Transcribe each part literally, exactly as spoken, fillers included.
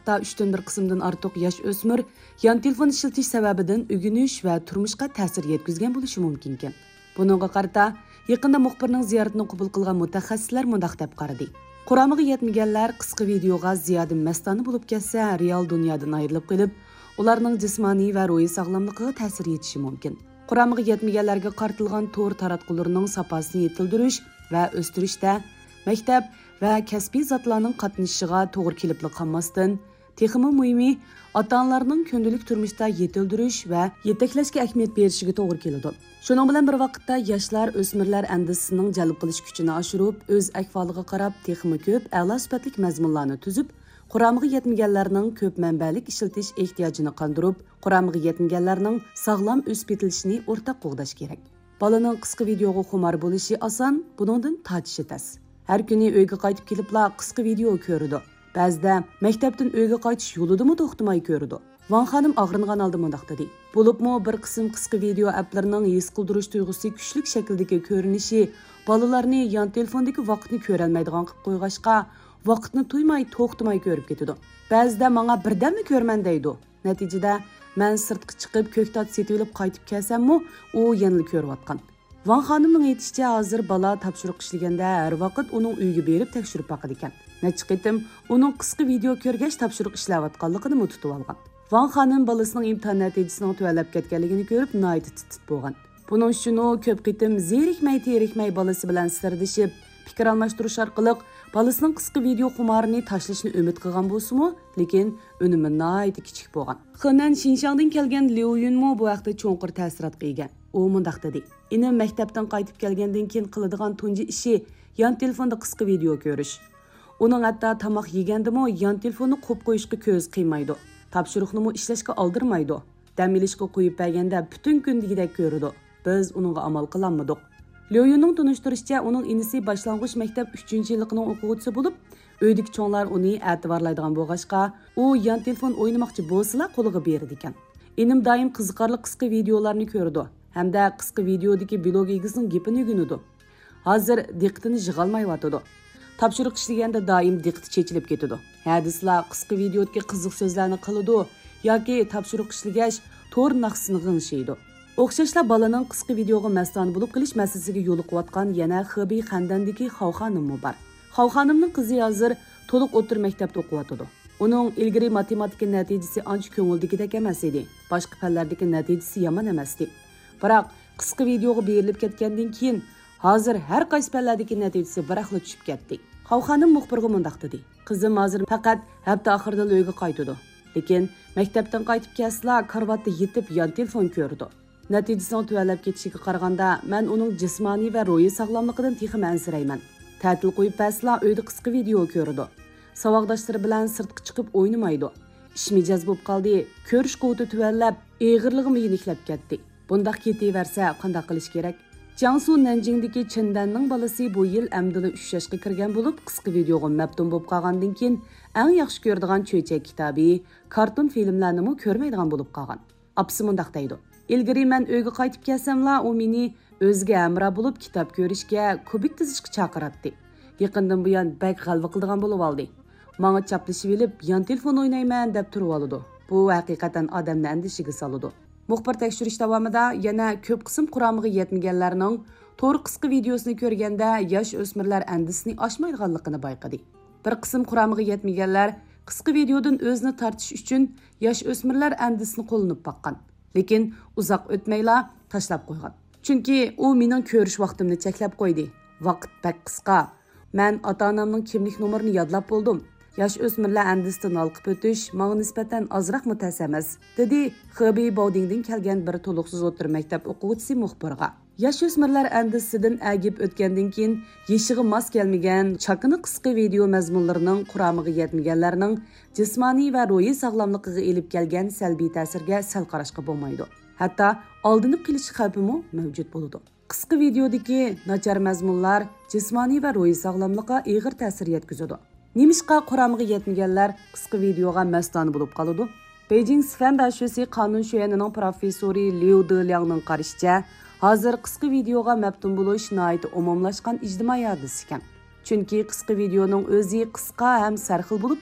vaqtda uchdan bir qismdan ortiq yosh o'smir yon telefon ishlatish sababidan o'g'inish va turmushga ta'sir yetkazgan bo'lishi mumkin ekan. Buningga qarata yaqinda muxbirning ziyoratini qabul qilgan mutaxassislar mundaq deb qaradi. Quramiga yetmaganlar qisqa videoga ziyoda mastona bo'lib ketsa, real dunyodan ayrilib qolib, ularning jismoniy va ruhiy sog'lomligiga ta'sir yetishi mumkin. Quramiga yetmaganlarga qartilgan to'r taratqularning sapasini yetildirish va o'stirishda maktab va kasbiy zotlarning qatnashishiga to'g'ri kelib qolmasdan, texmi muhimi ota-onalarning kundalik turmushda yetildirish va yetaklashga ahamiyat berishiga to'g'ri keladi. Shuning bilan bir vaqtda yoshlar o'smirlar andisining jalb qilish kuchini oshirib, o'z ahvoliga qarab texmi ko'p a'lo sifatli mazmunlarni tuzib, Quramiga yetmaganlarning ko'p manbalik ishlatish ehtiyojini qondirib, Quramiga yetmaganlarning sog'lom o'sib yetilishini o'rtaq qo'g'dash kerak. Bolaning qisqa videoga xumor bo'lishi oson, buningdan tachishi tas. Har kuni uyga qaytib kelibla qisqa video ko'rdi. Ba'zida maktabdan uyga qaytish yo'lidami to'xtamay ko'rdi. Van xonim og'ringan oldi mundaq dedi. Bo'libmi bir qism qisqa video applarining his qildirish tuyg'usi kuchli shakldagi ko'rinishi bolalarni yon telefondagi vaqtni ko'ra olmaydigan qilib qo'yg'ashqa, vaqtni to'ymay to'xtamay ko'rib ketadi. Ba'zida menga birdamni ko'rman deydi. Natijada men sirtqa chiqib ko'ktat setib olib qaytib kelsam-mu, u yana ko'rayotgan. Van xonimning aytishicha, hozir bola topshiriq ishlaganda har vaqt uning uyiga berib tekshirib boqadi ekan. Necha qitim uning qisqa video ko'rgach topshiriq ishlayotganligini tutib olgan. Van xonim bolasining imtihon natijasining tuvalab ketganligini ko'rib, noyat titib bo'lgan. Buning uchun u ko'p qitim zerikmay terikmay bolasi bilan sirdishib, fikr almashtirish orqali bolasining qisqa video xumorini tashlashni umid qilgan bo'lsa-mu, lekin unumi noyat kichik bo'lgan. Xenan Xinjiangdan kelgan Liu Yunmo bu vaqtda cho'nqir ta'sirot qilgan. U mundaq dedi: "Inim maktabdan qaytib kelgandan keyin qiladigan tunji ishi yon telefonda qisqa video ko'rish. Uning hatto tamoq yegandimi yon telefonni qo'yib qo'yishga ko'z qiymaydi. Topshiriqni ishlashga oldirmaydi. Dam olishga qo'yib berganda butun kun degidek ko'rdi. Biz uningga amal qilolmadik." Lyoyuning tunishtirishicha, uning inisi boshlang'ich maktab uchinchi yilining o'quvchisi bo'lib, uydagi cho'nglar uni e'tiborlaydigan bo'lg'achqa, u yon telefon o'ynamoqchi bo'lsa, qo'liga berdi ekan. Inim doim qiziqarli qisqa videolarni ko'rdi, hamda qisqa videodagi blog egasining gapini o'rganadi. Hozir diqqatini yig'olmayotdi. Topshiriq ishlaganda doim diqqati chechilib ketadi. Hadislar qisqa videodagi qiziq so'zlarni qiladi yoki topshiriq ishlagach to'r naqsini g'ingshaydi. O'xshashla bolaning qisqa videoga mastona bo'lib qilish masalasiga yo'l qo'yotgan yana Xibey Xandandagi Xavxonim bor. Xavxonimning qizi hozir to'liq o'tir maktabda o'qiyotdi. Uning ilgari matematika natijasi ancha ko'ngildagidek emas edi. Boshqa fanlardagi natijasi yomon emas edi. Biroq qisqa videoga berilib ketgandan keyin hozir har qaysi fanlardagi natijasi biraqli tushib ketdi. Xavxonim muxbirga mundaq dedi: "Qizim hozir faqat hafta oxirida uyga qaytadi. Lekin maktabdan qaytib kelsa, karvatda yetib yon telefon ko'rdi. Natijasini tuvalab ketishiga qaraganda, men uning jismoniy va ruhiy sog'lomligidan texim ansirayman. Ta'til qo'yib pasla uyda qisqa video ko'rdi. Savoqdoshlari bilan sirtqa chiqib o'ynamaydi. Ish mijoz bo'lib qoldi. Ko'rish quvvati tuvallab, eg'irlig'imi yeniklab ketdi. Bundaq ketaversa, qanday qilish kerak?" Jiangsu Nanjingdagi Chindanning bolasi bu yil amdili uch yoshga kirgan bo'lib, qisqa videoga maftun bo'lib qolgandan keyin eng yaxshi ko'radigan cho'chak kitobi, kartun filmlarni mu ko'rmaydigan bo'lib qolgan. Apsi mundaq deydi: "Ilgari men uyga qaytib kelsam-la, u meni o'ziga amra bo'lib kitob ko'rishga, kubik tizishga chaqiratdi. Yaqindan buyon bak g'alva qildigan bo'lib oldi. Menga chaplashib olib, yon telefon o'ynayman deb turib oladi. Bu haqiqatan odamni andishiga soladi." Muxbir tekshirish davomida yana ko'p qism Quramiga yetmaganlarning to'g'ri qisqa videosini ko'rganda yosh o'smirlar andisini oshmaydiganligini bayqadi. Bir qism Quramiga yetmaganlar qisqa videodan o'zini tortish uchun yosh o'smirlar andisini qo'llanib baqqan. Lekin uzoq o'tmayla tashlab qo'ygan. Chunki u mening ko'rish vaqtimni cheklab qo'ydi. Vaqt bak qisqa. Men ota-onamning kimlik nomerini yodlab bo'ldim. Yosh o'smirlar andisdan olqib o'tish menga nisbatan ozroq mutas emas, dedi Xibey Baodingdan kelgan bir to'liqsiz o'tir maktab o'quvchisi muxbirga. Yosh o'smirlar andisidan agib o'tgandan keyin yeshiga mos kelmagan chaqini qisqa video mazmunlarining Quramiga yetmaganlarning jismoniy va ruhiy sog'lomligiga elib kelgan salbiy ta'sirga sal qarashga bo'lmaydi. Hatto oldinib qilish xavfimi mavjud bo'ladi. Qisqa videodagi nachar mazmunlar jismoniy va ruhiy sog'lomlikka og'ir ta'sir yetkazadi. Nimishqa Quramiga yetmaganlar qisqa videoga mastona bo'lib qoladi? Beijing Sifan dashasi qonun shuanining professori Liu Deliangning qarashicha, hozir qisqa videoga maftun bo'lish nihoyat umumlashgan ijtimoiy hodisa ekan. Chunki qisqa videoning o'zi qisqa ham sarxil bo'lib,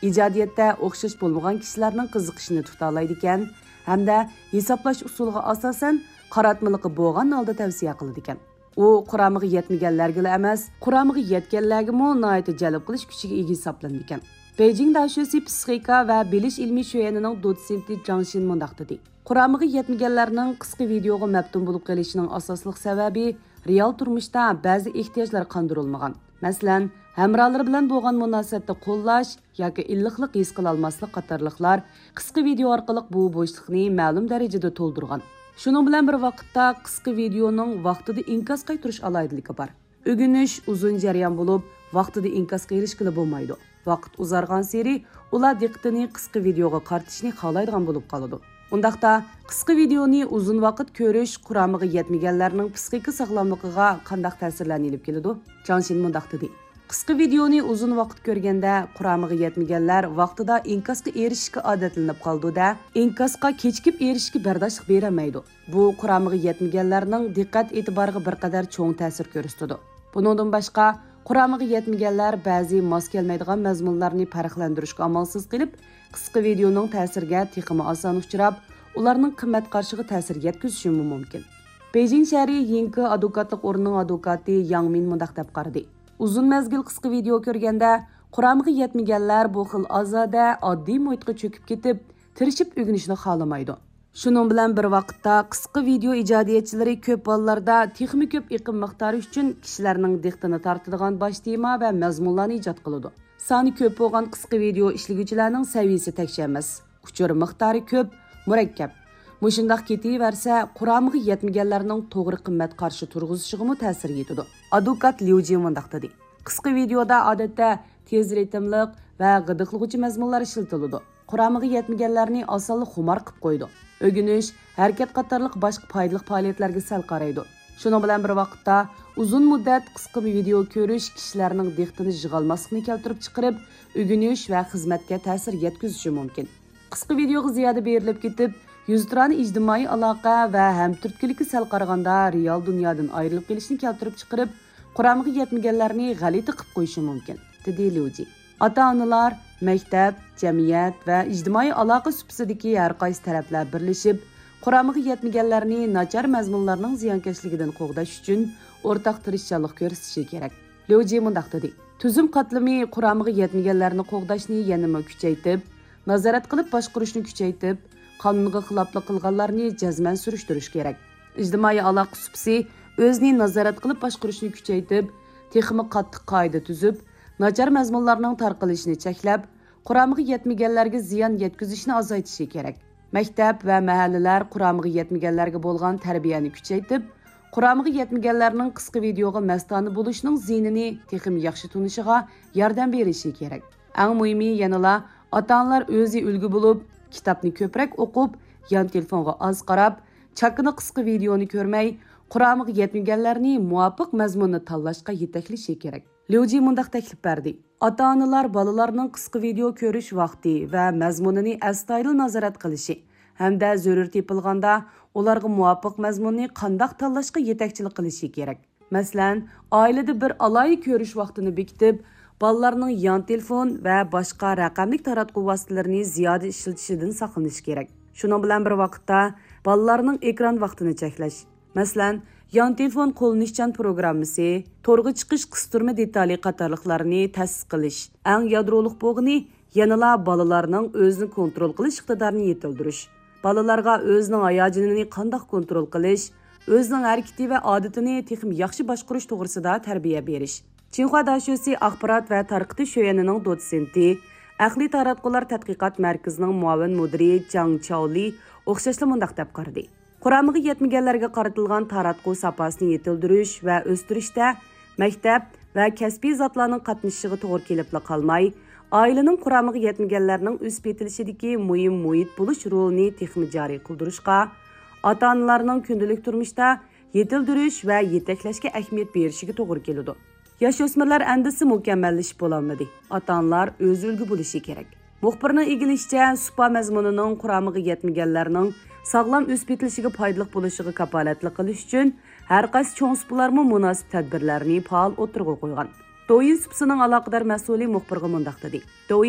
ijodiyatda o'xshash bo'lmagan kishilarning qiziqishini tuta oladi ekan, hamda hisoblash usuliga asosan qaratmiliqi bo'lgan holda tavsiya qiladi ekan. U quramiga yetmaganlarga emas, quramiga yetganlarga mo nihoyat jalb qilish kuchiga ega hisoblanadi ekan. Beijing Daxusi psixika va bilish ilmiy sho'yanining dotsenti Zhang Xin mundaq dedi. Quramiga yetmaganlarning qisqa videoga maftun bo'lib qolishining asosli sababi real turmushda ba'zi ehtiyojlar qondirilmagan. Masalan, hamrohlar bilan bo'lgan munosabatda qo'llash yoki illiqlik his qila olmaslik qatorliqlar qisqa video orqali bu bo'shliqni ma'lum darajada to'ldirgan. Shuning bilan bir vaqtda qisqa videoning vaqtida inkos qaytarish aloyidligi bor. O'g'inish uzun jarayon bo'lib, vaqtida inkosga erishgili bo'lmaydi. Vaqt uzargan seri ular diqqatini qisqa videoga qaratishni xohlaydigan bo'lib qoladi. Undaqda qisqa videoni uzun vaqt ko'rish quramiga yetmaganlarning psixik sog'lomligiga qanday ta'sirlarni olib keladi? Chanshin mundaq dedi. Qisqa videoni uzun vaqt ko'rganda quramiga yetmaganlar vaqtida inkosga erishishga odatlanib qoldi-da, inkosga kechikib erishishga bardoshlik bermaydi. Bu quramiga yetmaganlarning diqqat e'tiboriga bir qadar cho'ng ta'sir ko'rsatadi. Bundan boshqa quramiga yetmaganlar ba'zi mos kelmaydigan mazmunlarni farqlantirishga amalsiz qilib, qisqa videoning ta'siriga texmi oson uchrab, ularning qimmat qarshiga ta'sir yetkazishi mumkin. Beijing shahri Yingke advokatlik o'rnining advokati Yang Min mundaq deb qaradi. Uzun mezgil qisqa video ko'rganda quramiga yetmaganlar bu xil ozoda oddiy muhitga cho'kib ketib, tirishib o'rganishni xohlamaydi. Shuning bilan bir vaqtda qisqa video ijodiyatchilari ko'p ballarda texnik ko'p iqim miqdori uchun kishilarning diqqatini tortadigan bosh tema va mazmunlarni ijod qiladi. Soni ko'p bo'lgan qisqa video ishlovchilarning saviyasi tekshir emas. Uchur miqdori ko'p, murakkab. Mushundaq ketaversa, quramiga yetmaganlarning to'g'ri qimmat qarshi turg'izishiga ta'sir yetadi. Advokat Liu Ji mundaq dedi. Qisqa videoda odatda tez ritmliq va g'idiqlovchi mazmunlar ishlatiladi. Quramiga yetmaganlarni osonlik xumor qilib qo'ydi. O'g'inish, harakat qatorliq boshqa foydali faoliyatlarga sal qaraydi. Shuning bilan bir vaqtda uzun muddat qisqa video ko'rish kishilarning diqqatini yig'olmaslikni keltirib chiqarib, o'g'inish va xizmatga ta'sir yetkazishi mumkin. Qisqa videoga ziyoda berilib ketib, yuzturani ijtimoiy aloqa va hamturtkilikka sal qaraganda real dunyodan ayrilib kelishni keltirib chiqarib, quramiga yetmaganlarni g'alati qilib qo'yishi mumkin, dedi Liuji. Ota-onalar, maktab, jamiyat va ijtimoiy aloqa supasidagi har qaysi taraflar birlashib, quramiga yetmaganlarni nachar mazmunlarning ziyonkashligidan qo'g'dash uchun o'rtaq tirishchilik ko'rsatishi kerak. Liuji mundaq dedi. Tuzum qatlami quramiga yetmaganlarni qo'g'dashni yanada kuchaytirib, nazorat qilib boshqarishni kuchaytirib, qonunga xiloflik qilganlarni jazman surishtirish kerak. Ijtimoiy aloqa supasi o'zini nazorat qilib boshqarishni kuchaytirib, texmi qattiq qoida tuzib, nachar mazmunlarning tarqalishini cheklab, quramiga yetmaganlarga ziyon yetkazishni azaytishi kerak. Maktab va mahallalar quramiga yetmaganlarga bo'lgan tarbiyani kuchaytirib, quramiga yetmaganlarning qisqa videoga mastona bo'lishining zinini texmi yaxshi tunishiga yordam berishi kerak. Eng muhimi yanala ota-onalar o'zi ulgu bo'lib, kitobni ko'proq o'qib, yon telefonga oz qarab, chakini qisqa videoni ko'rmay, quramiga yetmaganlarni muvofiq mazmunni tanlashga yetaklashi kerak. Liuji mundaq taklif berdi. Ota-onalar bolalarning qisqa video ko'rish vaqti va mazmunini astoydil nazorat qilishi hamda zarur tepilganda ularga muvofiq mazmunni qanday tanlashga yetakchilik qilishi kerak. Masalan, oilada bir alohida ko'rish vaqtini bekitib, bolalarning yon telefon va boshqa raqamli taratquv vositalarini ziyoda ishlatishidan saqlanish kerak. Shuning bilan bir vaqtda bolalarning ekran vaqtini cheklash. Masalan, yon telefon qo'llanishchan programmasi, to'rga chiqish qistirma detali qatorliqlarini ta'sis qilish. Eng yadroliq bo'lgani yanala bolalarning o'zini kontrol qilish iqtidorini yetildirish. Bolalarga o'zining hayojonini qanday kontrol qilish, o'zining harakati va odatini texnik yaxshi boshqarish to'g'risida tarbiya berish. Xinhua Daxusi axborot va tarqitish sho'yanining dotsenti, Aqliy taratqular tadqiqot markazining muavin mudiri Chang Chaoli o'xshashli mundaq deb qaradi. Quramiga yetmaganlarga qaratilgan taratquv sapasini yetildirish va o'stirishda maktab va kasbiy zotlarning qatnashishiga to'g'ri kelib qolmay, oilaning quramiga yetmaganlarning o'sib yetilishidagi muhim muhit bo'lish rolini texnik joriy qildirishga, ota-onalarning kundalik turmushda yetildirish va yetaklashga ahamiyat berishiga to'g'ri keladi. Yosh o'smirlar andisi mukammallashib bo'lolmadi. Ota-onalar o'z ulgu bo'lishi kerak. Muxbirning egilishicha, supa mazmunining quramiga yetmaganlarning sog'lom o'sib yetilishiga foydali bo'lishiga kafolatlik qilish uchun har qaysi cho'ng supalarmi munosib tadbirlarni faol o'tirg'a qo'ygan. Douyin supasining aloqador mas'uli muxbirga mundaq dedi. Douyin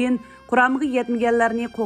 Quramıga yetmaganlarni